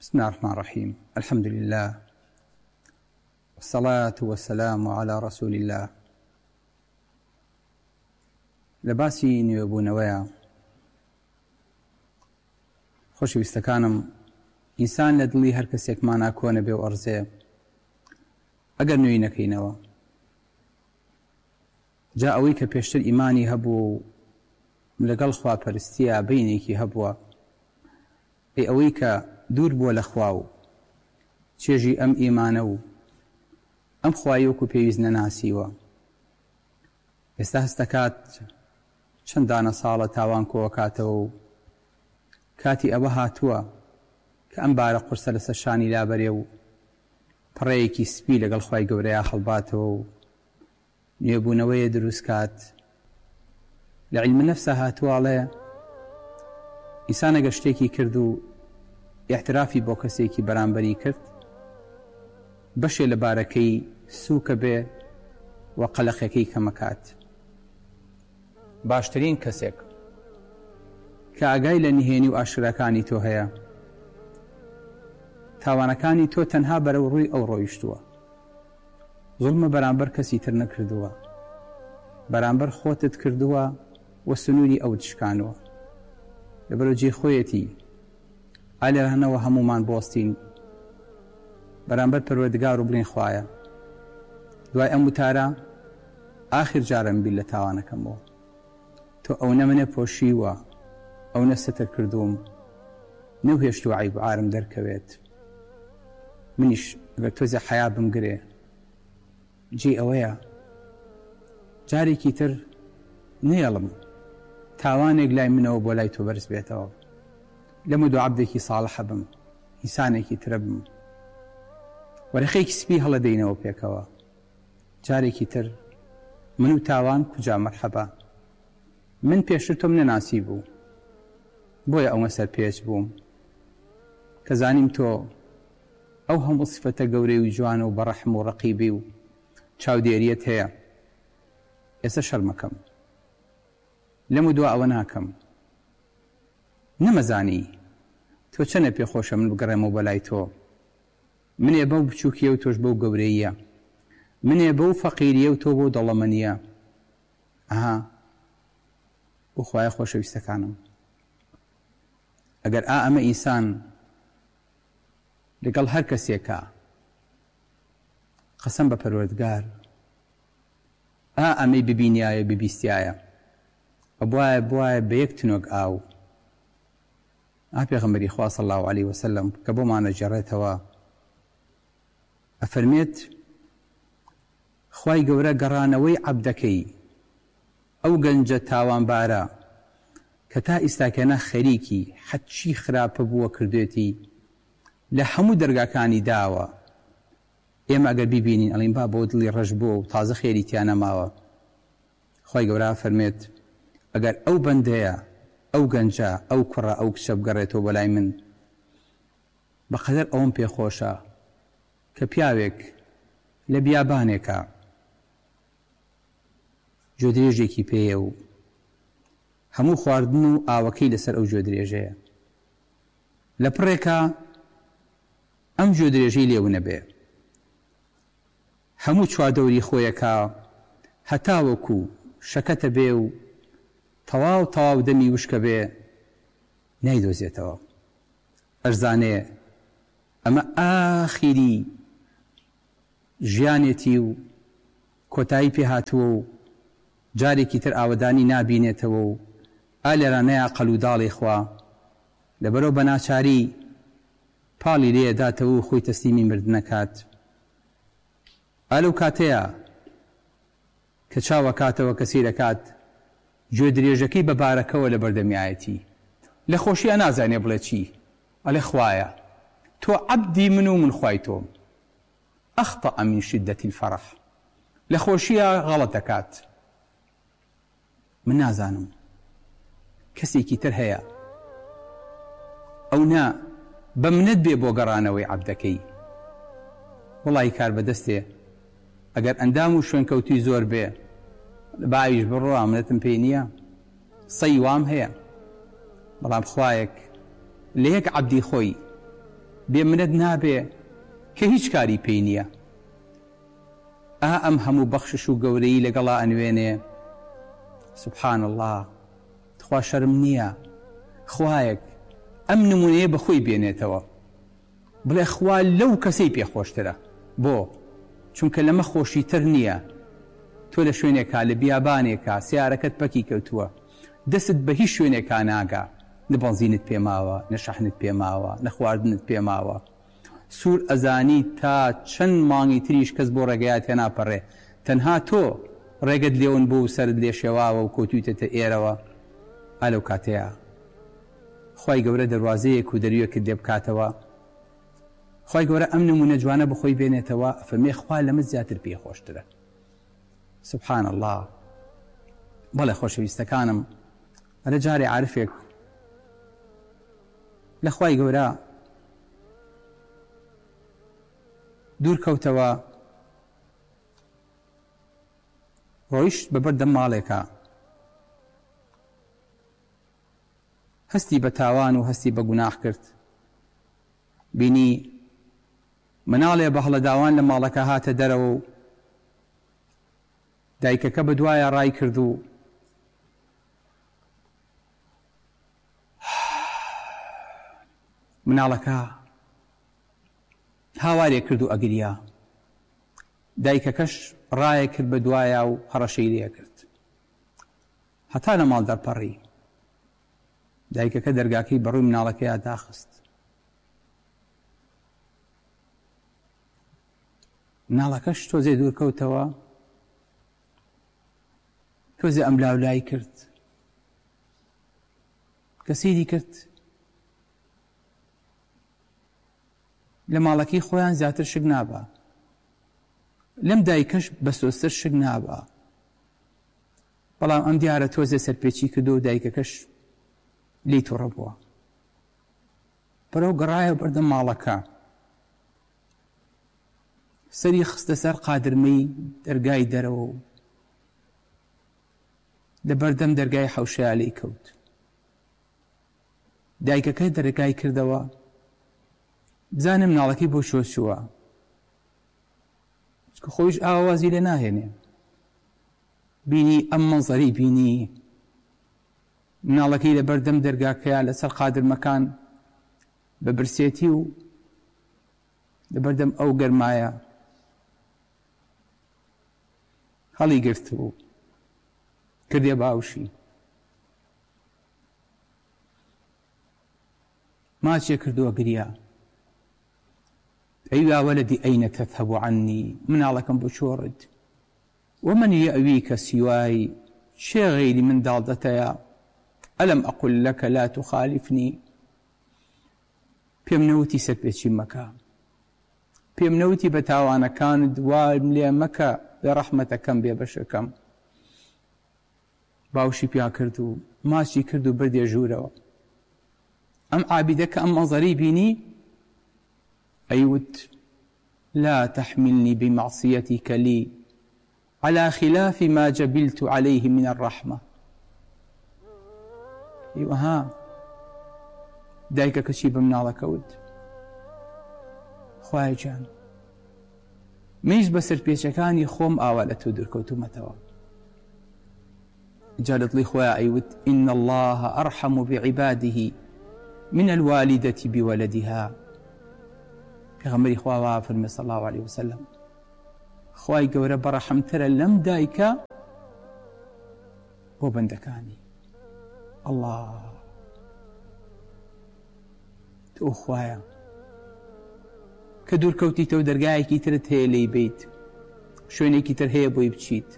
بسم الله الرحمن الرحيم. الحمد لله والصلاة والسلام على رسول الله. لباسی نوێبوونەوەیە خۆشەویستەکانم، ئینسان لە دڵی هەر کەسێکمانە کۆنە بێ و ئەڕزێ ئەگەر نوێی نەکەینەوە. جا ئەوەی کە پێشتر ئیمانی هەبوو لەگەڵ خواپەرستیە بەینێکی هەبووە، ئەوەی کە دوور بووە لە خوا و چێژی ئەم ئیمانە و ئەم خوای وەکو پێویست نەناسیوە، ئێستا هەستەکات چەندانە ساڵە تاوان کۆوەکاتەوە و کاتی ئەوە هاتووە کە ئەم بارە قورسە لەسەر شانی لابەرێ و پڕەیەکی سپی لەگەڵ خوای گەورەیە هەڵباتەوە و نوێبوونەوەیە دروست کات. لە عیلمە نەفسە هاتووەڵێ ئینسان ئەگەر شتێکی کرد و ئیعترافی بۆ کەسێکی بەرامبەری کرد، بەشێ لە بارەکەی سووکە بێ و قەلەقەکەی کەمەکات. باشترین کەسێک کە ئاگای لە نهێنی و ئاشکراکانی تۆ هەیە، تاوانەکانی تۆ تەنها بەرەو ڕووی ئەو ڕۆیشتووە، زوڵمە بەرامبەر کەسی تر نەکردووە، بەرامبەر خۆتت کردووە و سنووری ئەو تشکانەوە. لەبەرەوە جێ خۆیەتی ئالێرانەوە هەمومان بۆستین بەرامبەر پەروەردگار و بڵین خوایە، دوای ئەم وتارە ئاخر جارم بیل لە تاوانەکەمەوە، تۆ ئەو نەمنە پۆشیوە، ئەو نەستر کردوم، نەوهێشت و عیب و عارم دەرکەوێت، منیش ئەگەر تۆزە حیا بمگرێ جێ ئەوەیە جارێکی تر نێڵم تاوانێک لای منەوە بۆ لای تۆ بەرز بێتەوە، لەمە دوو عەبدێکی ساڵحە بم، ئینسانێکی ترە بم، وەرەخەیەکی سپی هەڵەدەینەوە پێکەوە، جارێکی تر من و تاوان کوجا مەرحەبە، من پێشتر تۆم نەناسی بوو، بۆیە ئەومە سەر پێچ بووم کە زانیم تۆ ئەو هەموو سفەتە گەورەی و جوانە و بەڕەحم و ڕەقیبی و چاودێریەت هەیە. ئێستا شەرمەکەم، لەم و دوا ئەوە ناکەم، نەمەزانی تۆ چەنە پێخۆشە من بگەڕێمەوە بەلای تۆ، منێ بەو بچووکیە و تۆش بەو گەورەیە، منێ بەو فەقیریە و تۆ بۆ دەڵەمەنیە. ئەها بۆ خوایە خۆشەویستەکانم، ئەگەر ئەمە ئینسان لەگەڵ هەر کەسێکە قەسەم بە پەروەردگار ئەمەی ببینایە ببیستایە، بواە بە یەک تنۆک ئاو پێغەمبەری خوا صلی الله علیه وسلم کە بۆمانە جێڕێتەوە ئەفەرمێت خوای گەورە گەڕانەوەی عەبدەکەی ئەو گەنجە تاوانبارە کە تا ئیستاکەنە خەریکی حەچی خراپە بووە کردوێتی لە هەموو دەرگاکانی داوە، ئێمە ئەگەر بیبینین ئەڵین با بۆ دڵی ڕەش بووە و تازە خێری تیان نەماوە. خوای گەورە فەرمێت ئەگەر ئەو بەندەیە، ئەو گەنجە، ئەو کوڕە، ئەو کچە بگەڕێتەوە بەلای من، بەقەدەر ئەوم پێخۆشە کە پیاوێک لە بیابانێکە جۆدرێژێکی پێیە و هەموو خواردن و ئاوەکەی لەسەر ئەو جۆدرێژەیە، لە پڕێکە ئەم جۆدرێژەی لێو نەبێ، هەموو چواردەوری خۆیەکە هەتاوەکو شەکەتە بێ و تەواو دەمی وشکە بێ نایدۆزێتەوە. ئەرزانێ ئەمە ئاخیری ژیانێتی و کۆتایی پێ هاتووە و جارێکی تر ئاوەدانی نابینێتەوە و ئالێرانەیە قەل و داڵی خوا، لەبەرەوە بە ناچاری پاڵی لێداتەوە و خۆی تەسلیمی مردنەکات. ئالەو کاتەیە کە چاوەکاتەوە کەسی دەکات گوێدرێژەکەی بە بارەکەوە لە بەردەمیایەتی، لە خۆشیە نازانێ بڵێ چی، ئەڵێ خوایە تۆ عەبدی من و من خوای تۆم، ئەخطەئ من شدەتی الفەرح، لە خۆشیە غەڵەت دەکات، من نازانم کەسێکی تر هەیە ئەو نا بە منت بێ بۆ گەڕانەوەی عەبدەکەی. وڵی کار بەدەستێ ئەگەر ئەندام و شوێنکەوتی زۆر بێ باویش بڕۆ ئامنەتم پێی نییە، سەی وام هەیە، بەڵام خوایەک لە یەک عەبدی خۆی بێمنەت نابێ کە هیچ کاری پێی نییە. ئەم هەموو بەخشش و گەورەی لەگەڵا ئەنوێنێ. سبحان الله، خوا شەرم نییە خوایەک ئەم نمونەیە بەخۆی بێنێتەوە، بڵێ خوا لەو کەسەی پێخۆشترە. بۆ چونکە لەمە خۆشی تر نییە. تۆ لە شوێنێکا لە بیابانێکا سیارەکەت پەکی کەوتووە، دەست بە هیچ شوێنێکا ناگا، نە بەنزینت پێماوە، نە شەحنت پێماوە، نە خواردنت پێماوە، سوور ئەزانی تا چەند مانگی تریش کەس بۆ ڕێگەیات هێناپەڕێ، تەنها تۆ ڕێگەت لێون بوو و سەرت لێ شێواوە و کۆتویتەتە ئێرەوە. ئالەو کاتەیە خوای گەورە دەواازەیەک و دەریوەکت لێ بکاتەوە. خوای گەورە ئەم نمونە جوانە بخۆی بێنێتەوە، فەرمێ خوا لەمە زیاتر پێخۆشترە. سبحان الله. بەڵێ خۆشەویستەکانم، هەرە جارێ عارفێک لە خوای گەورە دوور کەوتەوە، ڕۆیشت بەبەردەم ماڵێکە، هەستی بە تاوان و هەستی بە گوناح کرد. بینی مناڵێ بە هەڵەداوان لە ماڵەکە هاتە دەرەوە و دایکەکە بە دوایە ڕای کرد و مناڵەکە هاوارێ کرد و ئەگریا. دایکەکەش ڕایە کرد بە دوایە و هەڕەشەی لێ کرد، هەتا لە ماڵ دەرپەڕی. دایکەکە دەرگاکەی بەڕووی مناڵەکەیە داخست. مناڵەکەش تۆزێ دوور کەوتەوە، تۆزێ ئەم لاولای کرد، کە سیری کرد لە ماڵەکەی خۆیان زیاتر شک نابە، لەم دایکەش بە سۆستر شک نابە. بەڵام ئەم دیارە تۆزێ سەرپێچی کردو و دایکەکەش لی تووڕە بووە. بەرەو گەڕایە بەردەم ماڵەکە، سەری خستە سەر قادرمەی دەرگای دەرەوە و لە بەردەم دەرگای حەوشەیە لێی کەوت. دایکەکە دەرگای کردەوە، بزانم مناڵەکەی بۆ چۆچووە، چکە خۆیش ئاوازی لێ ناهێنێ. بینی ئەم مەنزەری، بینی مناڵەکەی لە بەردەم دەرگاکەیە لەسەر قادرمەکان بە برسێتی و لە بەردەم ئەو گەرمایە هەڵی گرت و کردێ باوشی. ماچێ کردووە گریا. أي يا ولدي أين تذهب عني؟ مناڵەکەم بۆ چۆڕت؟ ومن يأويك سواي؟ شێ غيري من داڵدەتەیە؟ ألم أقل لك لا تخالفني؟ پێم نەوتی سەرپێچی مەکە، پێم نەوتی بە تاوانەکانت وایم لێ مەکە، بێ ڕەحمەتەکەم بێ بەشەکەم. باوشی پیا کرد و ماچی کرد و بردێ ژوورەوە. ئەم عابیدەکە ئەم مەنزەری بینی أيوت لا تحملني بمعصيتك لي على خلاف ما جبلت عليه من الرحمة. أيوة ها دایکە کەچی بە مناڵەکەوت، خوای جان منیش بە سەرپێچەکانی خۆم ئاوا لە تۆ دوورکەوتومەتەوە. جا لە دڵی خۆیان ئەیوت إن الله أرحم بعباده من الوالدة بولدها. پێغەمبەری خوا وا فەرمێ صلی الله عليه وسلم، خوای گەورە بەڕەحمترە لەم دایکە بۆ بەندەکانی. الله، تۆ خوایە کە دوورکەوتیتە و دەرگایەکی ترت هەیە لێی بیت، شوێنێکی تر هەیە بۆی بچیت.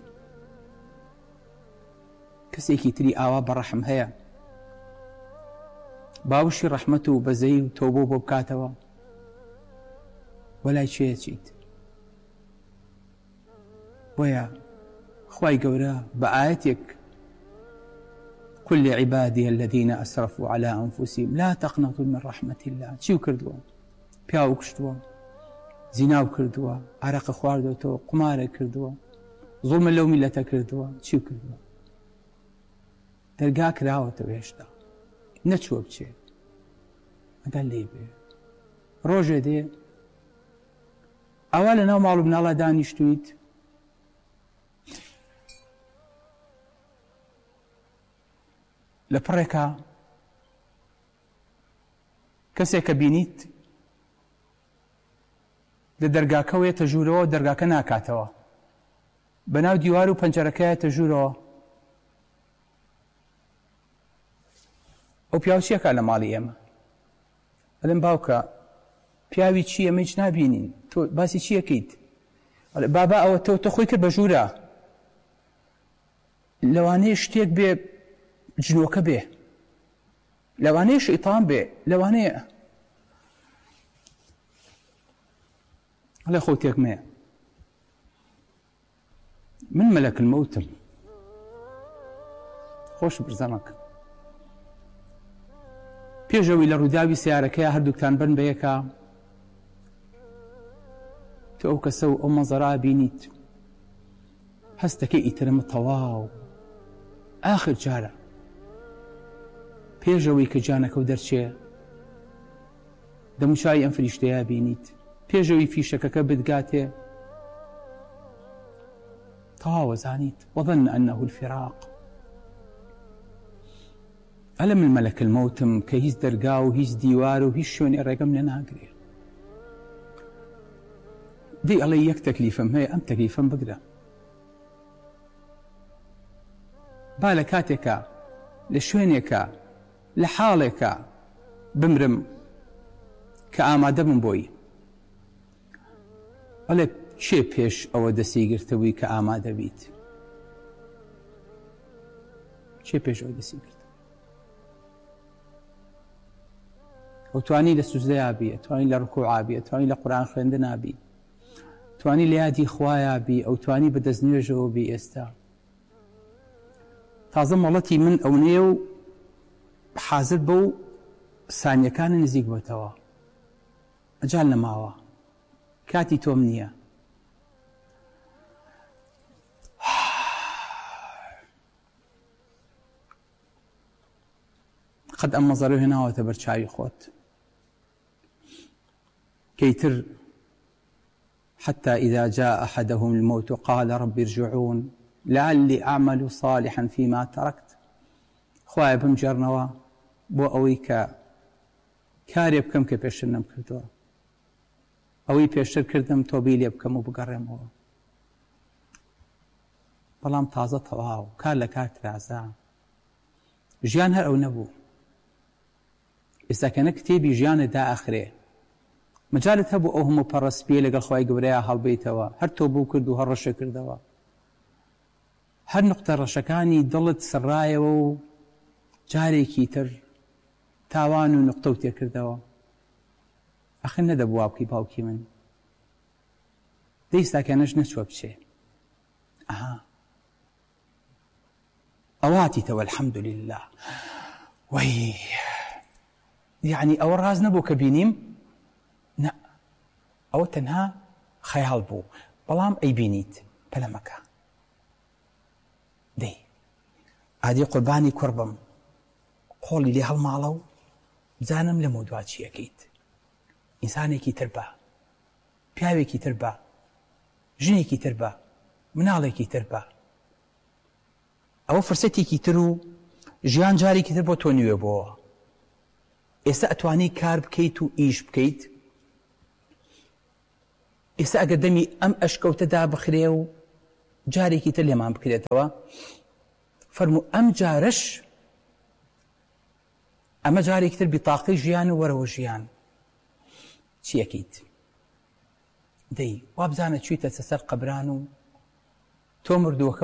کەسێکی تری ئاوا بەڕەحم هەیە، باوشی ڕەحمەت و بەزەی و تۆبۆ بۆ بکاتەوە، وەلای چێە چیت؟ بۆیە خوای گەورە بە ئاەتێک كل عبادي الذين أسرفوا على أنفسهم لا تقنطوا من رحمة الله. چیو کردووە؟ پیاو کشتووە، زیناو کردووە، عرەقە خواردوەتەوە، قمارە کردووە، زوڵمە لەو میلەتە کردووە، چیو کردووە؟ دەرگا کراوەتەوە، هێشتا نەچووە بچێت، ئەگەر لێ بێ ڕۆژێ دێ ئەوە لە ناو ماڵ و بناڵە دانیشتویت لە پڕێکە کەسێک کە بینیت لە دەرگاکەوێتە ژوورەوە دەرگاکە ناکاتەوە بەناو دیوار و پەنجەرەکەیەتە ژوورەوە ئەو پیاو چیەکە لە ماڵی ئێمە ئەڵێم باوکە پیاوی چی ئەمە هیچ نابینین تۆ باسی چیەکەیت بابا ئەوە تۆ خۆی کرد بە ژوورە لەوانەیە شتێک بێ جنۆکە بێ لەوانەیە شەیتان بێ لەوانەیە هەڵێ خۆتێک مەیە من مەلەک المەوتم خۆش برزەمەکە پێشەوەی لە ڕووداوی سیارەکەیە هەردووکتان بن بە یەکە تۆ ئەو کەسە و ئەو مەنزەرا بینیت هەستەکەی ئیترمە تەواو ئاخر جارە پێشەوەی کە جانەکە و دەرچێ دەموچای ئەم فریشتەیە بینیت پێشەوەی فیشەکەکە بدگاتێ تەواوە زانیت وەظن ئەنەه الفراق ئەلە من مەلەک المەوتم کە هیچ دەرگا و هیچ دیوار و هیچ شوێنی ڕێگەم لێ ناگرێ دەی ئەڵێ یەک تەکلیفم هەیە ئەم تەکلیفم بگرە با لە کاتێکە لە شوێنێکە لە حاڵێکە بمرم کە ئامادە بم بۆی ئەڵێ چێ پێش ئەوە دەستی گرتەوەی کە ئامادە بیت چێ پێش ئەوە دەستی گرت ئەو توانی لە سوزدەیە بی توانی لە ڕکوعا بی توانی لە قورئان خوێندنە بی توانی لە یادی خوایە بی ئەو توانی بە دەستنوێژەوە بی ئێستا تازە مەڵەتی من ئەو نێ و حازر بەو سانیەکانە نزیک بێتەوە ئەجال نەماوە کاتی تۆم نییە قەت ئەم مەزەرە هێناوەتە بەرچاوی خۆت كيتر حتى إذا جاء أحدهم الموت قال رب ارجعون لعلي أعمل صالحا فيما تركت خواهي بمجرنوا بو أويك كاري بكم كبيشتر نم كردوا أوي بيشتر كردم توبيلي بكم وبقرموا بلام تازة تواو كار لكار ترازا جيان هر أو نبو إذا كان كتيبي جيان دا آخره مجالت هەبوو ئەو هەموو پەڕەسپیە لەگەڵ خوای گەورەیە هەڵبێتەوە هەر تۆ بوو کرد و هەر ڕەشە کردەوە هەر نقطە ڕەشەکانی دڵت سڕایەوە و جارێکی تر تاوان و نقطە و تێکردەوە ئەخر نەدەبوو وا بکەی باوکی من دەیستاکەنەش نەچوە بچێ ئەواتیتەوە الحەمدولله وەی یعنی ئەوە ڕاز نەبوو کە بینیم نا ئەوە تەنها خەیاڵ بوو بەڵام ئەی بینیت پەلەمەکە دەی ئادی قوربانی کوڕ بم قۆڵی لێ هەڵماڵە و بزانم لە مودوا چیەکەیت ئینسانێکی تر بە پیاوێکی تر بە ژنێکی تر بە مناڵێکی تر بە ئەوە فرسەتێکی تر و ژیان جارێکی تر بۆ تۆ نوێ بۆەوە ئێستا ئەتوانی کار بکەیت و ئیش بکەیت ئێستا ئەگەر دەمی ئەم ئەشکەوتەدا بخرێ و جارێکی تر لێمان بکرێتەوە فەرموو ئەم جارش ئەمە جارێکی تر بیتاقی ژیان و وەرەوە ژیان چیەکەیت دەی وا بزانە چوویتە سەر قەبران و تۆ مردووەکە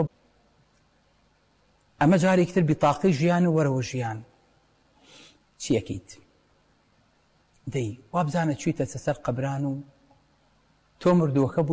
ئەمە جارێکی تر بیتاقی ژیان و وەرەوە ژیان چیەکەیت دەی وا بزانە چوویتە سەر قەبران و تۆ مردووەکە